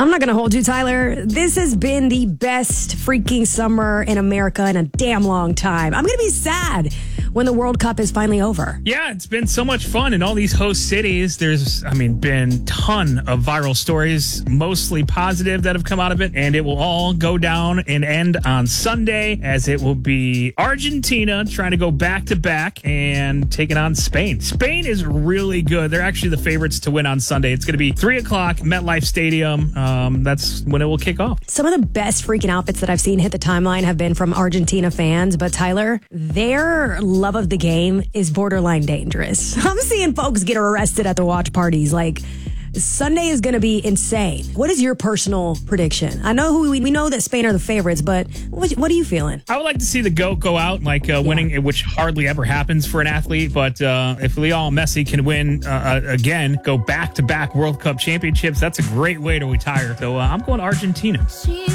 I'm not going to hold you, Tyler. This has been the best freaking summer in America in a damn long time. I'm going to be sad when the World Cup is finally over. Yeah, it's been so much fun in all these host cities. There's, been ton of viral stories, mostly positive, that have come out of it. And it will all go down and end on Sunday, as it will be Argentina trying to go back-to-back and taking on Spain. Spain is really good. They're actually the favorites to win on Sunday. It's going to be 3 o'clock, MetLife Stadium. That's when it will kick off. Some of the best freaking outfits that I've seen hit the timeline have been from Argentina fans. But Tyler, their love of the game is borderline dangerous. I'm seeing folks get arrested at the watch parties. Like, Sunday is going to be insane. What is your personal prediction? I know we know that Spain are the favorites, but what are you feeling? I would like to see the GOAT go out, winning, which hardly ever happens for an athlete. But if Lionel Messi can win again, go back-to-back World Cup championships, that's a great way to retire. So I'm going Argentina.